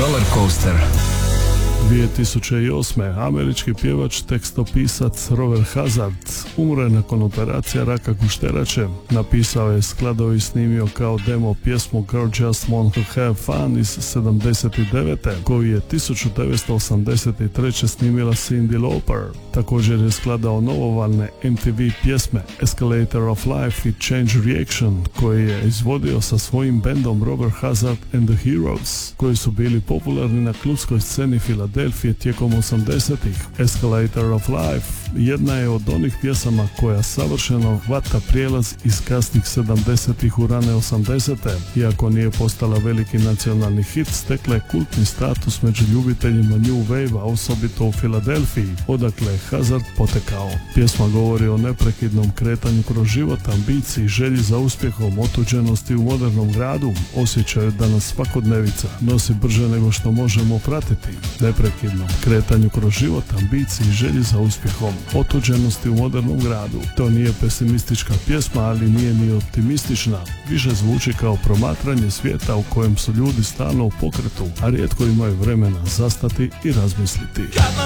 Roller Coaster. 2008. američki pjevač, tekstopisac Robert Hazard umre nakon operacije raka gušterače. Napisao je, skladao i snimio kao demo pjesmu Girl Just Want to Have Fun iz 79. koju je 1983. snimila Cyndi Lauper. Također je skladao novovalne MTV pjesme Escalator of Life i Change Reaction koje je izvodio sa svojim bendom Robert Hazard and the Heroes koji su bili popularni na klubskoj sceni Filadelfije tijekom 80-ih. Escalator of Life jedna je od onih pjesama koja savršeno hvata prijelaz iz kasnih 70-ih u rane 80-te. Iako nije postala veliki nacionalni hit, stekla je kultni status među ljubiteljima New Wave-a, osobito u Filadelfiji, odakle je Hazard potekao. Pjesma govori o neprekidnom kretanju kroz život, ambiciji, želji za uspjehom, otuđenosti u modernom gradu, osjećaju da nas svakodnevica nosi brže nego što možemo pratiti, neprekidnom kretanju kroz život, ambiciji, želji za uspjehom, otuđenosti u modernom gradu. To nije pesimistička pjesma, ali nije ni optimistična. Više zvuči kao promatranje svijeta u kojem su ljudi stalno u pokretu, a rijetko imaju vremena zastati i razmisliti.